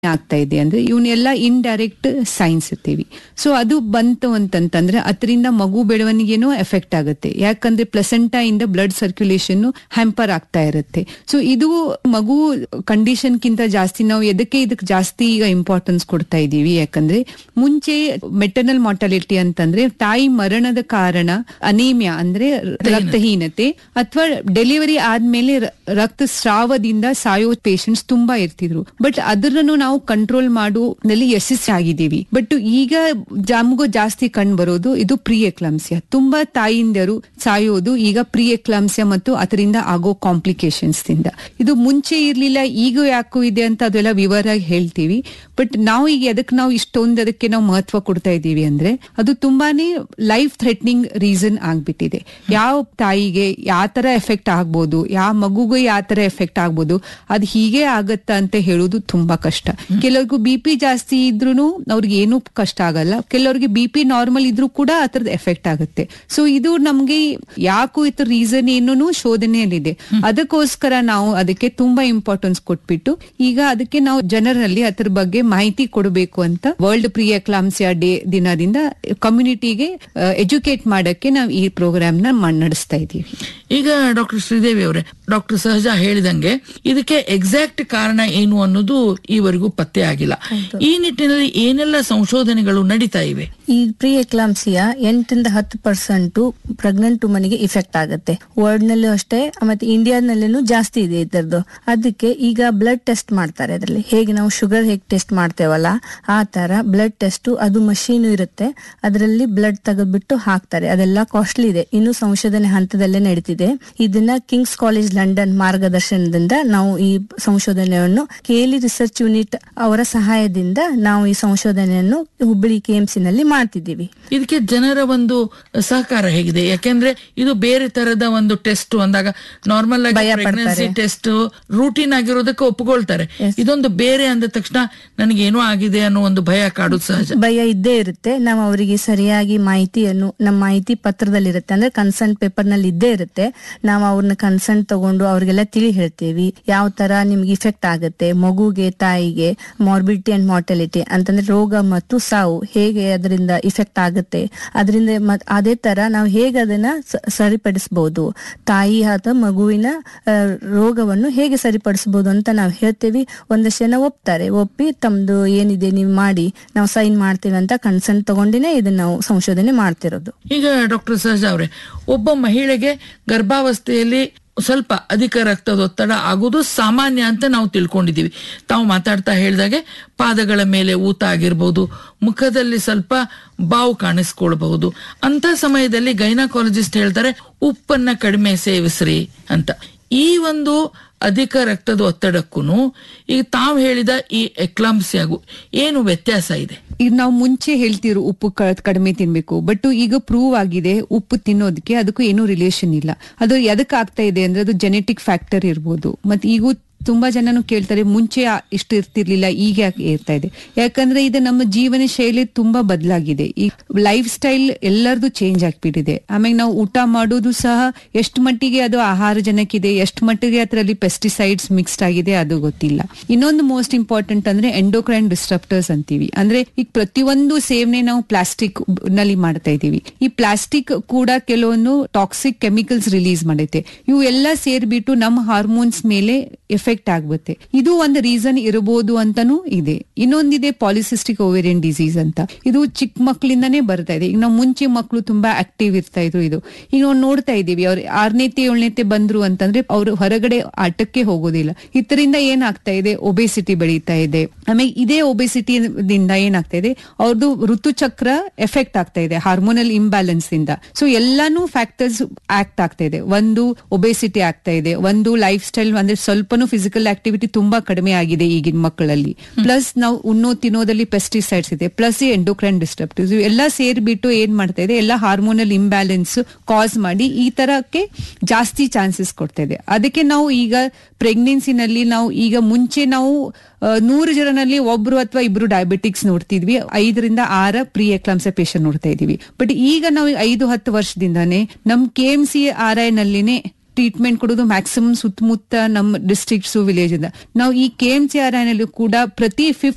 ಆಗ್ತಾ ಇದೆ ಅಂದ್ರೆ ಇವನ್ನೆಲ್ಲ ಇಂಡೈರೆಕ್ಟ್ ಸೈನ್ಸ್ ಇರ್ತೀವಿ. ಸೊ ಅದು ಬಂತು ಅಂತಂತಂದ್ರೆ ಅದರಿಂದ ಮಗು ಬೆಳವಣಿಗೆನೂ ಎಫೆಕ್ಟ್ ಆಗುತ್ತೆ. ಯಾಕಂದ್ರೆ ಪ್ಲಸೆಂಟಾ ಇಂದ ಬ್ಲಡ್ ಸರ್ಕ್ಯುಲೇಷನ್ ಹ್ಯಾಂಪರ್ ಆಗ್ತಾ ಇರುತ್ತೆ. ಸೊ ಇದು ಮಗು ಕಂಡೀಷನ್ ಕಿಂತ ಜಾಸ್ತಿ ನಾವು ಇದಕ್ಕೆ ಜಾಸ್ತಿ ಈಗ ಇಂಪಾರ್ಟೆನ್ಸ್ ಕೊಡ್ತಾ ಇದೀವಿ. ಯಾಕಂದ್ರೆ ಮುಂಚೆ ಮೆಟರ್ನಲ್ ಮಾರ್ಟಾಲಿಟಿ ಅಂತಂದ್ರೆ ತಾಯಿ ಮರಣದ ಕಾರಣ ಅನೇಮಿಯಾ ಅಂದ್ರೆ ರಕ್ತಹೀನತೆ ಅಥವಾ ಡೆಲಿವರಿ ಆದ್ಮೇಲೆ ರಕ್ತಸ್ರಾವದಿಂದ ಸಾಯೋ ಪೇಷಂಟ್ಸ್ ತುಂಬಾ ಇರ್ತಿದ್ರು. ಬಟ್ ಅದರನ್ನು ನಾವು ಕಂಟ್ರೋಲ್ ಮಾಡುವಲ್ಲಿ ಯಶಸ್ವಿಯಾಗಿದ್ದೀವಿ. ಬಟ್ ಈಗ ನಮಗೂ ಜಾಸ್ತಿ ಕಂಡು ಬರೋದು ಇದು ಪ್ರೀ ಎಕ್ಲಾಂಪ್ಸಿಯಾ. ತುಂಬಾ ತಾಯಿಂದರು ಸಾಯೋದು ಈಗ ಪ್ರೀ ಎಕ್ಲಾಂಪ್ಸಿಯಾ ಮತ್ತು ಅದರಿಂದ ಆಗೋ ಕಾಂಪ್ಲಿಕೇಶನ್ಸ್ ದಿಂದ. ಇದು ಮುಂಚೆ ಇರ್ಲಿಲ್ಲ, ಈಗ ಯಾಕೋ ಇದೆ ಅಂತ ಅದೆಲ್ಲ ವಿವರವಾಗಿ ಹೇಳ್ತೀವಿ. ಬಟ್ ನಾವು ಈಗ ನಾವು ಇಷ್ಟೊಂದು ಅದಕ್ಕೆ ನಾವು ಮಹತ್ವ ಕೊಡ್ತಾ ಇದ್ದೀವಿ ಅಂದ್ರೆ ಅದು ತುಂಬಾನೇ ಲೈಫ್ ಥ್ರೆಟ್ನಿಂಗ್ ರೀಸನ್ ಆಗ್ಬಿಟ್ಟಿದೆ. ಯಾವ ತಾಯಿಗೆ ಯಾವ ತರ ಎಫೆಕ್ಟ್ ಆಗ್ಬೋದು, ಯಾವ ಮಗುಗೆ ಯಾವ ತರ ಎಫೆಕ್ಟ್ ಆಗ್ಬೋದು, ಅದು ಹೀಗೆ ಆಗತ್ತಾ ಅಂತ ಹೇಳೋದು ತುಂಬಾ ಕಷ್ಟ. ಕೆಲವ್ರಿಗೂ BP ಜಾಸ್ತಿ ಇದ್ರೂ ಅವ್ರಿಗೆ ಏನು ಕಷ್ಟ ಆಗಲ್ಲ, ಕೆಲವ್ರಿಗೆ BP ನಾರ್ಮಲ್ ಇದ್ರೂ ಕೂಡ ಅದರದ ಎಫೆಕ್ಟ್ ಆಗುತ್ತೆ. ಸೊ ಇದು ನಮ್ಗೆ ಯಾಕೋ ಇದ್ರ ರೀಸನ್ ಏನೂ ಶೋಧನೆಯಲ್ಲಿದೆ. ಅದಕ್ಕೋಸ್ಕರ ನಾವು ಅದಕ್ಕೆ ತುಂಬಾ ಇಂಪಾರ್ಟೆನ್ಸ್ ಕೊಟ್ಬಿಟ್ಟು ಈಗ ಅದಕ್ಕೆ ನಾವು ಜನರಲ್ಲಿ ಅದ್ರ ಬಗ್ಗೆ ಮಾಹಿತಿ ಕೊಡಬೇಕು ಅಂತ ವರ್ಲ್ಡ್ ಪ್ರೀ ಎಕ್ಲಾಂಪ್ಸಿಯಾ ಡೇ ದಿನದಿಂದ ಕಮ್ಯುನಿಟಿಗೆ ಎಜುಕೇಟ್ ಮಾಡಕ್ಕೆ ನಾವು ಈ ಪ್ರೋಗ್ರಾಮ್ ನ ನಡೆಸ್ತಾ ಇದ್ದೀವಿ. ಈಗ ಡಾಕ್ಟರ್ ಶ್ರೀದೇವಿ ಅವರೇ, ಡಾಕ್ಟರ್ ಸಹಜಾ ಹೇಳಿದಂಗೆ ಇದಕ್ಕೆ ಎಕ್ಸಾಕ್ಟ್ ಕಾರಣ ಏನು ಅನ್ನೋದು ಈವರೆಗೂ ಪತ್ತೆ ಆಗಿಲ್ಲ. ಈ ನಿಟ್ಟಿನಲ್ಲಿ ಏನೆಲ್ಲ ಸಂಶೋಧನೆಗಳು ನಡೀತಾ ಇವೆ? ಈ ಪ್ರೀ ಎಕ್ಲಾಂಪ್ಸಿಯಾ 8-10% ಪ್ರೆಗ್ನೆಂಟ್ ವುಮನ್ಗೆ ಇಫೆಕ್ಟ್ ಆಗುತ್ತೆ. ವರ್ಲ್ಡ್ ನಲ್ಲೂ ಅಷ್ಟೇ, ಮತ್ತೆ ಇಂಡಿಯಾನಲ್ಲೂ ಜಾಸ್ತಿ ಇದೆ ಇದರದ್ದು. ಅದಕ್ಕೆ ಈಗ ಬ್ಲಡ್ ಟೆಸ್ಟ್ ಮಾಡ್ತಾರೆ. ಅದರಲ್ಲಿ ಹೇಗೆ ನಾವು ಶುಗರ್ ಹೇಗೆ ಟೆಸ್ಟ್ ಮಾಡ್ತೇವಲ್ಲ ಆ ತರ ಬ್ಲಡ್ ಟೆಸ್ಟ್, ಅದು ಮಷೀನ್ ಇರುತ್ತೆ, ಅದರಲ್ಲಿ ಬ್ಲಡ್ ತೆಗೆದ್ಬಿಟ್ಟು ಹಾಕ್ತಾರೆ. ಅದೆಲ್ಲ ಕಾಸ್ಟ್ಲಿ ಇದೆ, ಇನ್ನು ಸಂಶೋಧನೆ ಹಂತದಲ್ಲೇ ನಡೀತಿದೆ. ಇದನ್ನ ಕಿಂಗ್ಸ್ ಕಾಲೇಜ್ ಲಂಡನ್ ಮಾರ್ಗದರ್ಶನದಿಂದ ನಾವು ಈ ಸಂಶೋಧನೆಯನ್ನು KLE ರಿಸರ್ಚ್ ಯೂನಿಟ್ ಅವರ ಸಹಾಯದಿಂದ ನಾವು ಈ ಸಂಶೋಧನೆಯನ್ನು ಹುಬ್ಬಳ್ಳಿ KMC ನಲ್ಲಿ ಮಾಡ್ತಿದ್ದೀವಿ. ಇದಕ್ಕೆ ಜನರ ಒಂದು ಸಹಕಾರ ಹೇಗಿದೆ? ಯಾಕೆಂದ್ರೆ ಇದು ಬೇರೆ ತರದ ಒಂದು ಟೆಸ್ಟ್ ಅಂದಾಗ ನಾರ್ಮಲ್ ಆಗಿ ಪ್ರೆಗ್ನೆನ್ಸಿ ಟೆಸ್ಟ್ ರೂಟೀನ್ ಆಗಿರೋದಕ್ಕೆ ಒಪ್ಪಿಕೊಳ್ತಾರೆ. ಇದೊಂದು ಬೇರೆ ಅಂದ ತಕ್ಷಣ ನನಗೇನೋ ಆಗಿದೆ ಅನ್ನೋ ಒಂದು ಭಯ ಕಾಡೋದು ಸಹಜ. ಭಯ ಇದ್ದೇ ಇರುತ್ತೆ. ನಾವು ಅವರಿಗೆ ಸರಿಯಾಗಿ ಮಾಹಿತಿಯನ್ನು ನಮ್ಮ ಮಾಹಿತಿ ಪತ್ರದಲ್ಲಿ ಇರುತ್ತೆ, ಅಂದ್ರೆ ಕನ್ಸರ್ನ್ ಪೇಪರ್ ನಲ್ಲಿ ಇದ್ದೇ ಇರುತ್ತೆ. ನಾವು ಅವ್ರನ್ನ ಕನ್ಸರ್ನ್ ತಗೊಂಡು ಅವ್ರಿಗೆಲ್ಲ ತಿಳಿ ಹೇಳ್ತೀವಿ ಯಾವ ತರ ನಿಮ್ಗೆ ಇಫೆಕ್ಟ್ ಆಗುತ್ತೆ, ಮಗುಗೆ ತಾಯಿಗೆ ಮಾರ್ಬಿಡಿಟಿ ಅಂಡ್ ಮಾರ್ಟಾಲಿಟಿ ಅಂತಂದ್ರೆ ರೋಗ ಮತ್ತು ಸಾವು ಹೇಗೆ ಅದರಿಂದ ಇಫೆಕ್ಟ್ ಆಗುತ್ತೆ, ಅದರಿಂದ ಅದೇ ತರ ನಾವು ಹೇಗೆ ಅದನ್ನ ಸರಿಪಡಿಸಬಹುದು, ತಾಯಿ ಅಥವಾ ಮಗುವಿನ ರೋಗವನ್ನು ಹೇಗೆ ಸರಿಪಡಿಸಬಹುದು ಅಂತ ನಾವು ಹೇಳ್ತೇವೆ. ಒಂದಷ್ಟು ಜನ ಒಪ್ಪಿ ತಮ್ದು ಏನಿದೆ ನೀವು ಮಾಡಿ ನಾವು ಸೈನ್ ಮಾಡ್ತೇವೆ ಅಂತ ಕನ್ಸರ್ನ್ ತಗೊಂಡಿನೇ ಇದನ್ನ ನಾವು ಸಂಶೋಧನೆ ಮಾಡ್ತಿರೋದು. ಈಗ ಡಾಕ್ಟರ್ ಸಹಜಾ ಅವರೇ, ಒಬ್ಬ ಮಹಿಳೆಗೆ ಗರ್ಭಾವಸ್ಥೆಯಲ್ಲಿ ಸ್ವಲ್ಪ ಅಧಿಕ ರಕ್ತದೊತ್ತಡ ಆಗೋದು ಸಾಮಾನ್ಯ ಅಂತ ನಾವು ತಿಳ್ಕೊಂಡಿದೀವಿ. ತಾವು ಮಾತಾಡ್ತಾ ಹೇಳಿದಾಗೆ ಪಾದಗಳ ಮೇಲೆ ಊತ ಆಗಿರ್ಬೋದು, ಮುಖದಲ್ಲಿ ಸ್ವಲ್ಪ ಬಾವು ಕಾಣಿಸ್ಕೊಳ್ಬಹುದು. ಅಂತ ಸಮಯದಲ್ಲಿ ಗೈನಕಾಲಜಿಸ್ಟ್ ಹೇಳ್ತಾರೆ ಉಪ್ಪನ್ನ ಕಡಿಮೆ ಸೇವಿಸ್ರಿ ಅಂತ. ಈ ಒಂದು ಅಧಿಕ ರಕ್ತದ ಒತ್ತಡಕ್ಕೂ ಈಗ ತಾವು ಹೇಳಿದ ಈ ಎಕ್ಲಾಂಪ್ಸಿಯಾಗೂ ಏನು ವ್ಯತ್ಯಾಸ ಇದೆ? ಈಗ ನಾವು ಮುಂಚೆ ಹೇಳ್ತಿರೋ ಉಪ್ಪು ಕಡಿಮೆ ತಿನ್ಬೇಕು, ಬಟ್ ಈಗ ಪ್ರೂವ್ ಆಗಿದೆ ಉಪ್ಪು ತಿನ್ನೋದಕ್ಕೆ ಅದಕ್ಕೂ ಏನೂ ರಿಲೇಷನ್ ಇಲ್ಲ. ಅದು ಎದಕ್ಕೆ ಆಗ್ತಾ ಇದೆ ಅಂದ್ರೆ ಅದು ಜೆನೆಟಿಕ್ ಫ್ಯಾಕ್ಟರ್ ಇರ್ಬೋದು. ಮತ್ತೆ ಈಗ ತುಂಬಾ ಜನನು ಕೇಳ್ತಾರೆ ಮುಂಚೆ ಇಷ್ಟು ಇರ್ತಿರ್ಲಿಲ್ಲ ಈಗ ಯಾಕೆ ಇರ್ತಾ ಇದೆ. ಯಾಕಂದ್ರೆ ಇದು ನಮ್ಮ ಜೀವನ ಶೈಲಿ ತುಂಬಾ ಬದಲಾಗಿದೆ. ಈ ಲೈಫ್ ಸ್ಟೈಲ್ ಎಲ್ಲರದು ಚೇಂಜ್ ಆಗ್ಬಿಟ್ಟಿದೆ. ಆಮೇಲೆ ನಾವು ಊಟ ಮಾಡೋದು ಸಹ ಎಷ್ಟು ಮಟ್ಟಿಗೆ ಅದು ಆಹಾರ ಜನಕ್ಕಿದೆ, ಎಷ್ಟು ಮಟ್ಟಿಗೆ ಅದರಲ್ಲಿ ಪೆಸ್ಟಿಸೈಡ್ಸ್ ಮಿಕ್ಸ್ಡ್ ಆಗಿದೆ ಅದು ಗೊತ್ತಿಲ್ಲ. ಇನ್ನೊಂದು ಮೋಸ್ಟ್ ಇಂಪಾರ್ಟೆಂಟ್ ಅಂದ್ರೆ ಎಂಡೋಕ್ರೈನ್ ಡಿಸ್ಟ್ರಪ್ಟರ್ಸ್ ಅಂತೀವಿ. ಅಂದ್ರೆ ಈಗ ಪ್ರತಿಯೊಂದು ಸೇವನೆ ನಾವು ಪ್ಲಾಸ್ಟಿಕ್ ನಲ್ಲಿ ಮಾಡ್ತಾ ಇದೀವಿ. ಈ ಪ್ಲಾಸ್ಟಿಕ್ ಕೂಡ ಕೆಲವೊಂದು ಟಾಕ್ಸಿಕ್ ಕೆಮಿಕಲ್ಸ್ ರಿಲೀಸ್ ಮಾಡುತ್ತೆ. ಇವು ಎಲ್ಲ ಸೇರ್ಬಿಟ್ಟು ನಮ್ಮ ಹಾರ್ಮೋನ್ಸ್ ಮೇಲೆ ಎಫೆಕ್ಟ್ ಆಗುತ್ತೆ. ಇದು ಒಂದು ರೀಸನ್ ಇರಬಹುದು ಅಂತಾನೂ ಇದೆ. ಇನ್ನೊಂದಿದೆ ಪಾಲಿಸಿಸ್ಟಿಕ್ ಓವೇರಿಯನ್ ಡಿಸೀಸ್ ಅಂತ. ಇದು ಚಿಕ್ಕ ಮಕ್ಕಳಿಂದಾನೇ ಬರ್ತಾ ಇದೆ. ಈಗ ನಾವು ಮುಂಚೆ ಮಕ್ಕಳು ತುಂಬಾ ಆಕ್ಟಿವ್ ಇರ್ತಾ ಇದ್ರು. ಇದು ಈಗ ನಾವು ನೋಡ್ತಾ ಇದೀವಿ, ಅವ್ರು 6ನೇತೆ 7ನೇತೆ ಬಂದ್ರು ಅಂತಂದ್ರೆ ಅವ್ರು ಹೊರಗಡೆ ಆಟಕ್ಕೆ ಹೋಗೋದಿಲ್ಲ. ಇದರಿಂದ ಏನಾಗ್ತಾ ಇದೆ, ಒಬೆಸಿಟಿ ಬೆಳೀತಾ ಇದೆ. ಆಮೇಲೆ ಇದೇ ಒಬೆಸಿಟಿದಿಂದ ಏನಾಗ್ತಾ ಇದೆ, ಅವ್ರದ್ದು ಋತುಚಕ್ರ ಎಫೆಕ್ಟ್ ಆಗ್ತಾ ಇದೆ ಹಾರ್ಮೋನಲ್ ಇಂಬ್ಯಾಲೆನ್ಸ್ ಇಂದ. ಸೊ ಎಲ್ಲಾನು ಫ್ಯಾಕ್ಟರ್ಸ್ ಆಕ್ಟ್ ಆಗ್ತಾ ಇದೆ. ಒಂದು ಒಬೆಸಿಟಿ ಆಗ್ತಾ ಇದೆ, ಒಂದು ಲೈಫ್ ಸ್ಟೈಲ್ ಅಂದ್ರೆ ಸ್ವಲ್ಪನೂ ಫಿಸಿಕಲ್ ಆಕ್ಟಿವಿಟಿ ತುಂಬಾ ಕಡಿಮೆ ಆಗಿದೆ ಈಗಿನ ಮಕ್ಕಳಲ್ಲಿ. ಪ್ಲಸ್ ನಾವು ತಿನ್ನೋದಲ್ಲಿ ಪೆಸ್ಟಿಸೈಡ್ಸ್ ಇದೆ, ಪ್ಲಸ್ ಈ ಎಂಡೋಕ್ರೈನ್ ಡಿಸ್ಟ್ರಪ್ಟಿವ್ಸ್ ಎಲ್ಲ ಸೇರ್ಬಿಟ್ಟು ಏನ್ ಮಾಡ್ತಾ ಇದೆ, ಎಲ್ಲ ಹಾರ್ಮೋನಲ್ ಇಂಬ್ಯಾಲೆನ್ಸ್ ಕಾಸ್ ಮಾಡಿ ಈ ತರಕ್ಕೆ ಜಾಸ್ತಿ ಚಾನ್ಸಸ್ ಕೊಡ್ತಾ ಇದೆ. ಅದಕ್ಕೆ ನಾವು ಈಗ ಪ್ರೆಗ್ನೆನ್ಸಿನಲ್ಲಿ ನಾವು ಈಗ ಮುಂಚೆ ನಾವು 100 ಜನರಲ್ಲಿ ಒಬ್ರು ಅಥವಾ ಇಬ್ರು ಡಯಾಬಿಟಿಕ್ಸ್ ನೋಡ್ತಿದ್ವಿ, 5-6 ಪ್ರೀ ಎಕ್ಲಾಂಪ್ಸಿಯಾ ಪೇಷಂಟ್ ನೋಡ್ತಾ ಇದೀವಿ. ಬಟ್ ಈಗ ನಾವು 5-10 ವರ್ಷದಿಂದಾನೇ ನಮ್ KMC RI ನಲ್ಲಿನೇ ಟ್ರೀಟ್ಮೆಂಟ್ ಕೊಡೋದು ಮ್ಯಾಕ್ಸಿಮಮ್ ಸುತ್ತಮುತ್ತ ನಮ್ಮ ಡಿಸ್ಟ್ರಿಕ್ಟ್ಸ್ ವಿಲೇಜ್ ಇಂದ. ನಾವು ಈ KMC RI ನಲ್ಲಿ ಕೂಡ ಪ್ರತಿ 5th